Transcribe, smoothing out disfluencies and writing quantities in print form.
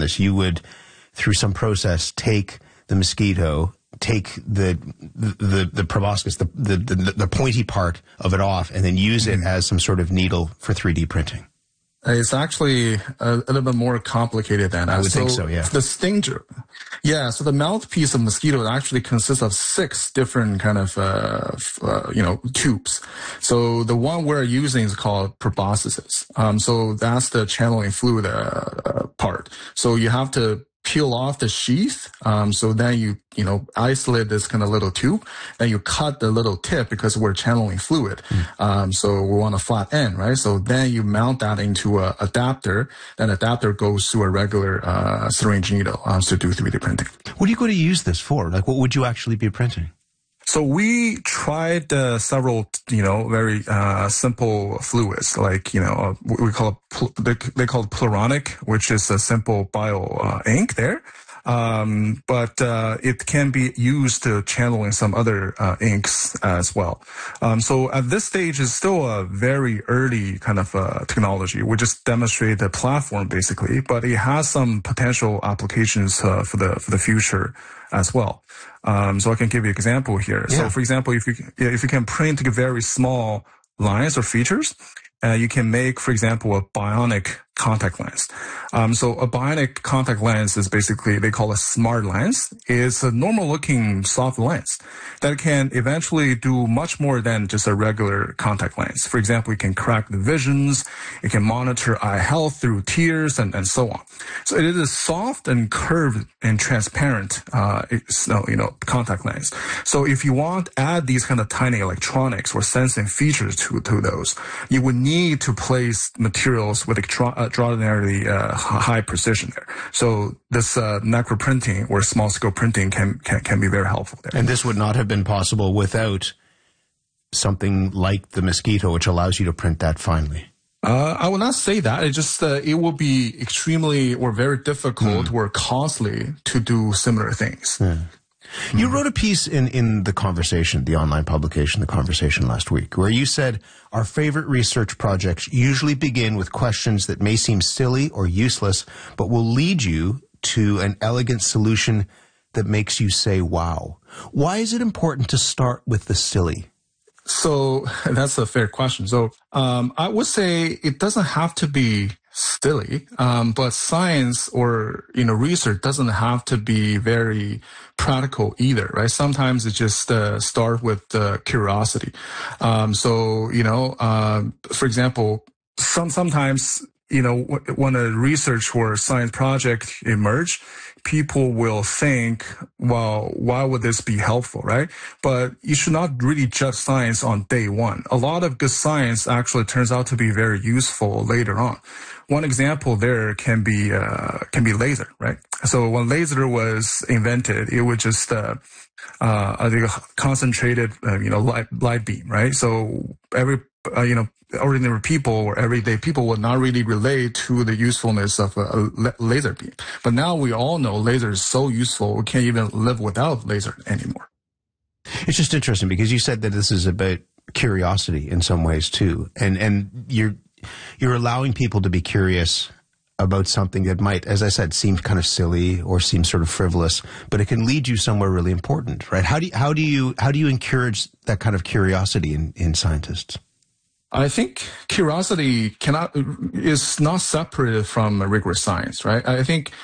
this. You would, through some process, take the mosquito, take the proboscis, the pointy part of it off, and then use it as some sort of needle for 3D printing. It's actually a little bit more complicated than that. I would think so, yeah. The stinger. Yeah, so the mouthpiece of mosquito actually consists of 6 different kind of, tubes. So the one we're using is called proboscis. So that's the channeling fluid, part. So you have to peel off the sheath. So then you isolate this kind of little tube. Then you cut the little tip because we're channeling fluid. So we want a flat end, right? So then you mount that into a adapter. Then adapter goes to a regular syringe needle to do 3D printing. What are you going to use this for? Like, what would you actually be printing? So we tried several, very simple fluids, like, we call it, they call it Pluronic, which is a simple bio ink there. But it can be used to channel in some other inks as well. So at this stage, it's still a very early kind of technology. We just demonstrate the platform basically, but it has some potential applications for the future as well. So I can give you an example here. Yeah. So for example, if you can print very small lines or features, you can make, for example, a bionic contact lens. So a bionic contact lens is basically, they call it smart lens. It's a normal looking soft lens that can eventually do much more than just a regular contact lens. For example, it can correct the visions, it can monitor eye health through tears and so on. So it is a soft and curved and transparent, contact lens. So if you want to add these kind of tiny electronics or sensing features to those, you would need to place materials with extraordinarily high precision there. So this macro printing or small scale printing can be very helpful there. And this would not have been possible without something like the mosquito, which allows you to print that finely. I would not say that. It just it will be extremely or very difficult or costly to do similar things. You wrote a piece in The Conversation, the online publication, The Conversation, last week, where you said, our favorite research projects usually begin with questions that may seem silly or useless, but will lead you to an elegant solution that makes you say, wow. Why is it important to start with the silly? So that's a fair question. So I would say it doesn't have to be silly, but science or research doesn't have to be very practical either, right? Sometimes it just start with curiosity. For example, sometimes when a research or science project emerge, people will think, well, why would this be helpful, right? But you should not really judge science on day one. A lot of good science actually turns out to be very useful later on. One example there can be laser, right? So when laser was invented, it was just a concentrated, light beam, right? So ordinary people or everyday people would not really relate to the usefulness of a laser beam. But now we all know laser is so useful, we can't even live without laser anymore. It's just interesting because you said that this is about curiosity in some ways too. And you're allowing people to be curious about something that might, as I said, seem kind of silly or seem sort of frivolous, but it can lead you somewhere really important, right? How do you encourage that kind of curiosity in scientists? I think curiosity is not separated from rigorous science, right? I think